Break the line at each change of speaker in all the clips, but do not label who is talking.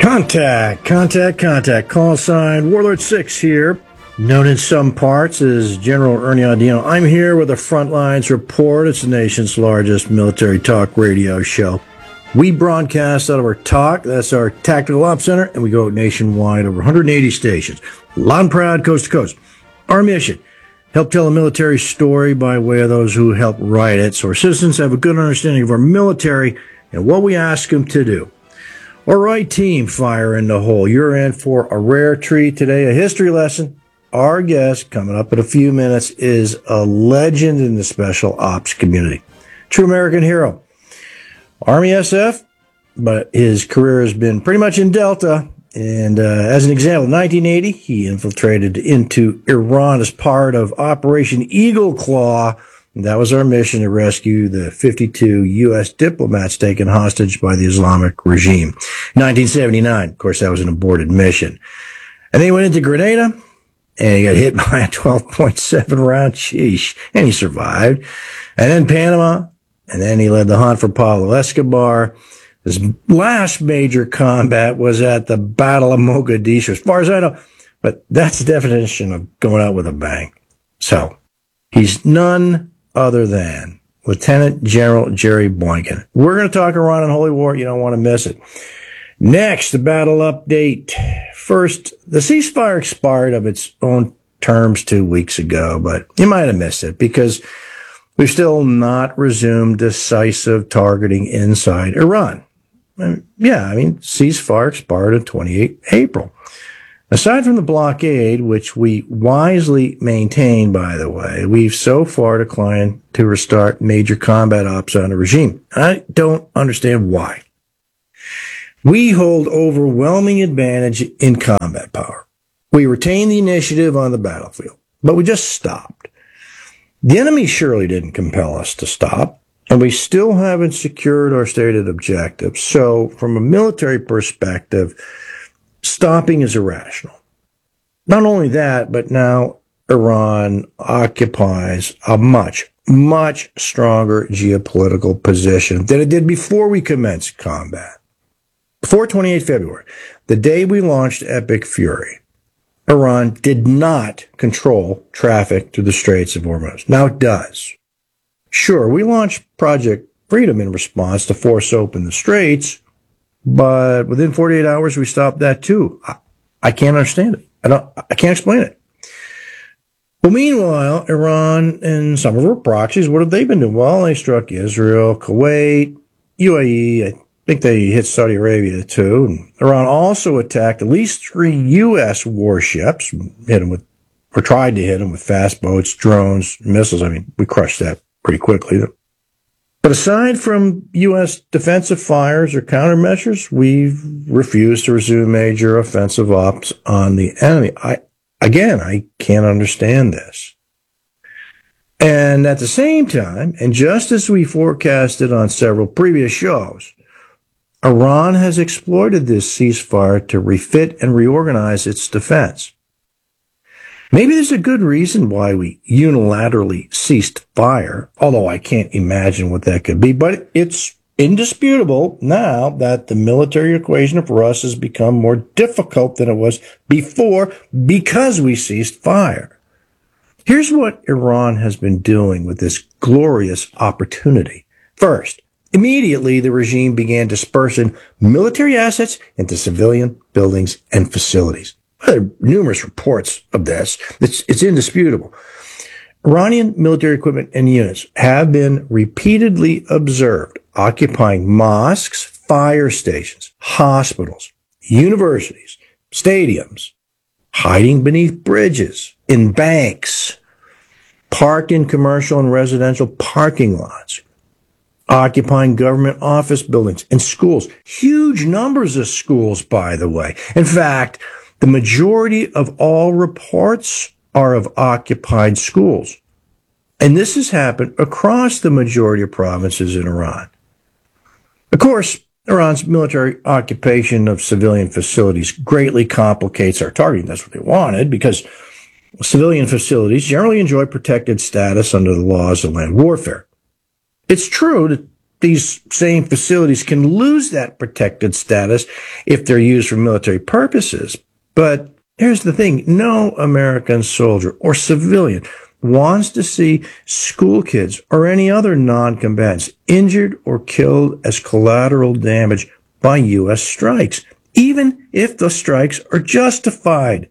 Contact. Call sign Warlord 6 here, known in some parts as General Ernie Audino. I'm here with a Frontlines Report. It's the nation's largest military talk radio show. We broadcast out of our TOC, that's our Tactical Ops Center, and we go nationwide over 180 stations. Loud and proud, coast to coast. Our mission, help tell a military story by way of those who help write it, so our citizens have a good understanding of our military and what we ask them to do. All right, team, fire in the hole. You're in for a rare treat today, a history lesson. Our guest, coming up in a few minutes, is a legend in the special ops community. True American hero. Army SF, but his career has been pretty much in Delta. And as an example, in 1980, he infiltrated into Iran as part of Operation Eagle Claw. That was our mission to rescue the 52 U.S. diplomats taken hostage by the Islamic regime. 1979, of course, that was an aborted mission. And then he went into Grenada, and he got hit by a 12.7 round, sheesh, and he survived. And then Panama, and then he led the hunt for Pablo Escobar. His last major combat was at the Battle of Mogadishu, as far as I know. But that's the definition of going out with a bang. So, he's none other than Lieutenant General Jerry Boykin. We're going to talk Iran and Holy War. You don't want to miss it. Next, the battle update. First, the ceasefire expired of its own terms 2 weeks ago, but you might have missed it because we've still not resumed decisive targeting inside Iran. Ceasefire expired on 28 April. Aside from the blockade, which we wisely maintain, by the way, we've so far declined to restart major combat ops on the regime. I don't understand why. We hold overwhelming advantage in combat power. We retain the initiative on the battlefield, but we just stopped. The enemy surely didn't compel us to stop, and we still haven't secured our stated objectives. So, from a military perspective, stopping is irrational. Not only that, but now Iran occupies a much stronger geopolitical position than it did before we commenced combat. Before 28 February, the day we launched Epic Fury, Iran did not control traffic through the Straits of Hormuz. Now it does. Sure, we launched Project Freedom in response to force open the Straits, but within 48 hours, we stopped that too. I can't understand it. I can't explain it. Well, meanwhile, Iran and some of her proxies, what have they been doing? Well, they struck Israel, Kuwait, UAE. I think they hit Saudi Arabia too. And Iran also attacked at least 3 U.S. warships, hit them with, or tried to hit them with fast boats, drones, missiles. I mean, we crushed that pretty quickly. But aside from U.S. defensive fires or countermeasures, we've refused to resume major offensive ops on the enemy. I can't understand this. And at the same time, and just as we forecasted on several previous shows, Iran has exploited this ceasefire to refit and reorganize its defense. Maybe there's a good reason why we unilaterally ceased fire, although I can't imagine what that could be. But it's indisputable now that the military equation for us has become more difficult than it was before because we ceased fire. Here's what Iran has been doing with this glorious opportunity. First, immediately the regime began dispersing military assets into civilian buildings and facilities. There are numerous reports of this. It's indisputable. Iranian military equipment and units have been repeatedly observed occupying mosques, fire stations, hospitals, universities, stadiums, hiding beneath bridges, in banks, parked in commercial and residential parking lots, occupying government office buildings and schools. Huge numbers of schools, by the way. In fact, the majority of all reports are of occupied schools. And this has happened across the majority of provinces in Iran. Of course, Iran's military occupation of civilian facilities greatly complicates our targeting. That's what they wanted, because civilian facilities generally enjoy protected status under the laws of land warfare. It's true that these same facilities can lose that protected status if they're used for military purposes. But here's the thing. No American soldier or civilian wants to see school kids or any other non-combatants injured or killed as collateral damage by U.S. strikes, even if the strikes are justified.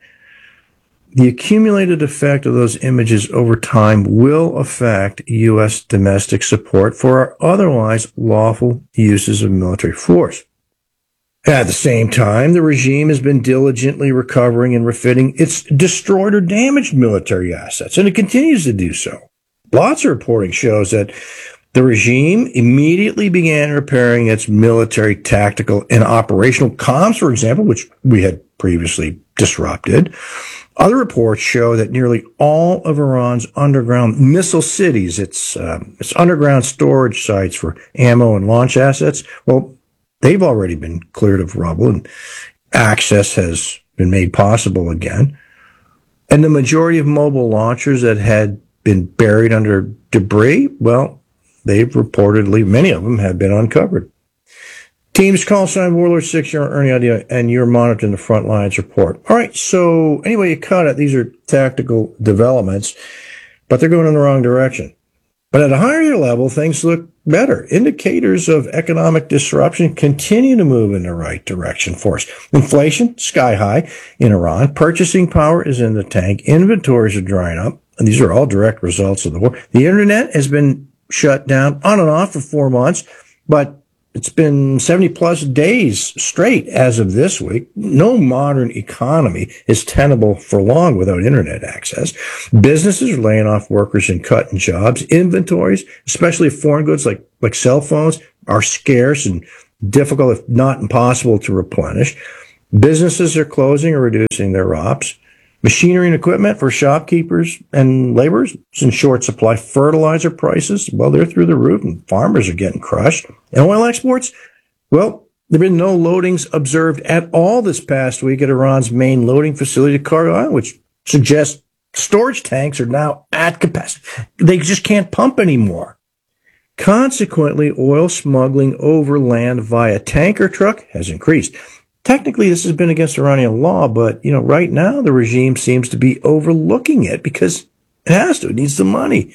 The accumulated effect of those images over time will affect U.S. domestic support for our otherwise lawful uses of military force. At the same time, the regime has been diligently recovering and refitting its destroyed or damaged military assets, and it continues to do so. Lots of reporting shows that the regime immediately began repairing its military, tactical, and operational comms, for example, which we had previously disrupted. Other reports show that nearly all of Iran's underground missile cities, its underground storage sites for ammo and launch assets, well, they've already been cleared of rubble and access has been made possible again. And the majority of mobile launchers that had been buried under debris, well, they've reportedly, many of them have been uncovered. Teams call sign Warlord 6, you're Ernie Idea, and you're monitoring the front lines report. All right, so anyway you cut it, these are tactical developments, but they're going in the wrong direction. But at a higher level, things look better. Indicators of economic disruption continue to move in the right direction for us. Inflation, sky high in Iran. Purchasing power is in the tank. Inventories are drying up. And these are all direct results of the war. The internet has been shut down on and off for 4 months, but it's been 70 plus days straight as of this week. No modern economy is tenable for long without internet access. Businesses are laying off workers and cutting jobs. Inventories, especially foreign goods like cell phones, are scarce and difficult, if not impossible, to replenish. Businesses are closing or reducing their ops. Machinery and equipment for shopkeepers and laborers is in short supply. Fertilizer prices, well, they're through the roof and farmers are getting crushed. And oil exports, well, there have been no loadings observed at all this past week at Iran's main loading facility, Cargo Island, which suggests storage tanks are now at capacity. They just can't pump anymore. Consequently, oil smuggling over land via tanker truck has increased. Technically, this has been against Iranian law, but, right now the regime seems to be overlooking it because it has to. It needs the money.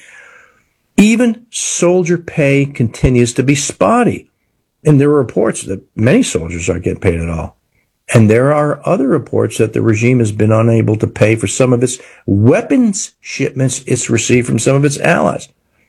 Even soldier pay continues to be spotty. And there are reports that many soldiers aren't getting paid at all. And there are other reports that the regime has been unable to pay for some of its weapons shipments it's received from some of its allies.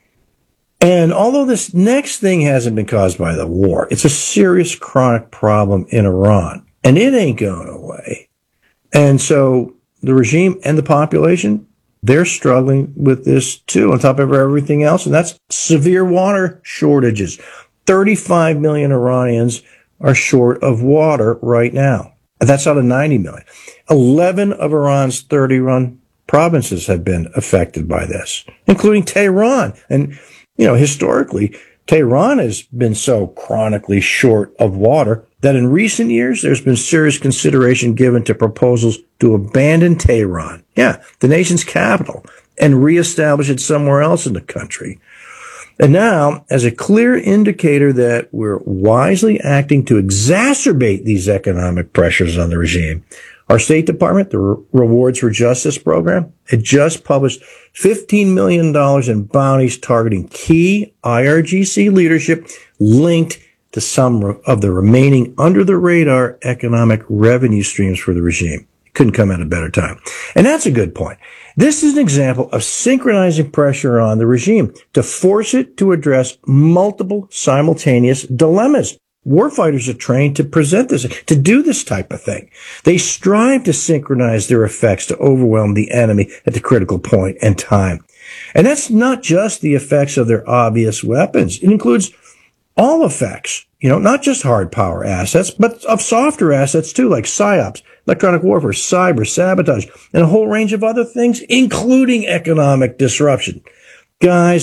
And although this next thing hasn't been caused by the war, it's a serious chronic problem in Iran. And it ain't going away. And so the regime and the population, they're struggling with this too, on top of everything else. And that's severe water shortages. 35 million Iranians are short of water right now. That's out of 90 million. 11 of Iran's 31 provinces have been affected by this, including Tehran. And, historically, Tehran has been so chronically short of water that in recent years, there's been serious consideration given to proposals to abandon Tehran, the nation's capital, and reestablish it somewhere else in the country. And now, as a clear indicator that we're wisely acting to exacerbate these economic pressures on the regime, our State Department, the Rewards for Justice program, had just published $15 million in bounties targeting key IRGC leadership linked to some of the remaining under-the-radar economic revenue streams for the regime. Couldn't come at a better time. And that's a good point. This is an example of synchronizing pressure on the regime to force it to address multiple simultaneous dilemmas. Warfighters are trained to present this, to do this type of thing. They strive to synchronize their effects to overwhelm the enemy at the critical point and time. And that's not just the effects of their obvious weapons. It includes all effects, not just hard power assets, but of softer assets too, like PSYOPs, electronic warfare, cyber, sabotage, and a whole range of other things, including economic disruption. Guys,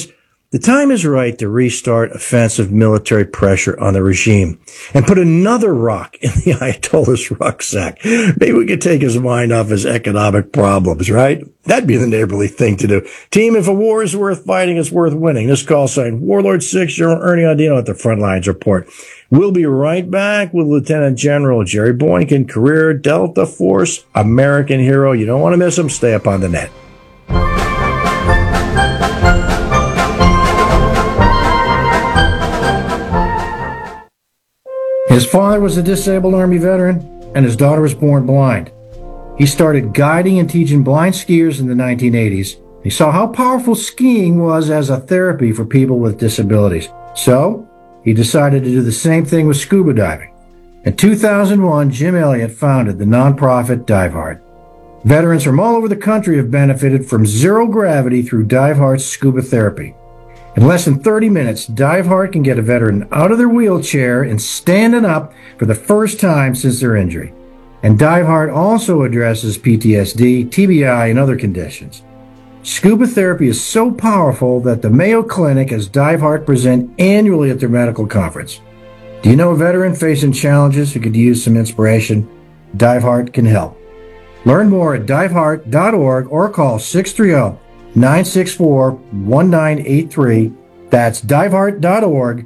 the time is right to restart offensive military pressure on the regime and put another rock in the Ayatollah's rucksack. Maybe we could take his mind off his economic problems, right? That'd be the neighborly thing to do. Team, if a war is worth fighting, it's worth winning. This call sign, Warlord 6, General Ernie Audino at the Frontlines Report. We'll be right back with Lieutenant General Jerry Boykin, career Delta Force, American hero. You don't want to miss him. Stay up on the net. His father was a disabled Army veteran, and his daughter was born blind. He started guiding and teaching blind skiers in the 1980s. He saw how powerful skiing was as a therapy for people with disabilities. So, he decided to do the same thing with scuba diving. In 2001, Jim Elliott founded the nonprofit DiveHeart. Veterans from all over the country have benefited from zero gravity through DiveHeart's scuba therapy. In less than 30 minutes, DiveHeart can get a veteran out of their wheelchair and standing up for the first time since their injury. And DiveHeart also addresses PTSD, TBI, and other conditions. Scuba therapy is so powerful that the Mayo Clinic has DiveHeart present annually at their medical conference. Do you know a veteran facing challenges who could use some inspiration? DiveHeart can help. Learn more at diveheart.org or call 630-964-1983. That's diveheart.org,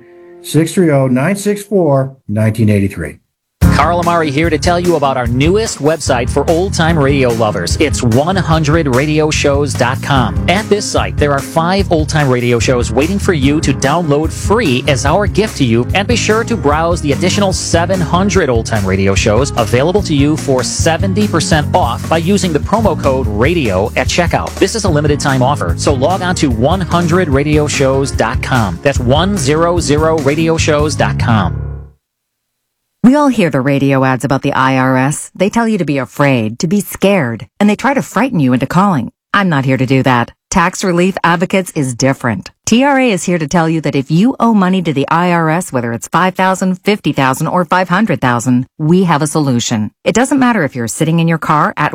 630-964-1983.
Carl Amari here to tell you about our newest website for old-time radio lovers. It's 100radioshows.com. At this site, there are 5 old-time radio shows waiting for you to download free as our gift to you, and be sure to browse the additional 700 old-time radio shows available to you for 70% off by using the promo code RADIO at checkout. This is a limited-time offer, so log on to 100radioshows.com. That's 100radioshows.com.
We all hear the radio ads about the IRS. They tell you to be afraid, to be scared, and they try to frighten you into calling. I'm not here to do that. Tax Relief Advocates is different. TRA is here to tell you that if you owe money to the IRS, whether it's $5,000, $50,000, or $500,000, we have a solution. It doesn't matter if you're sitting in your car at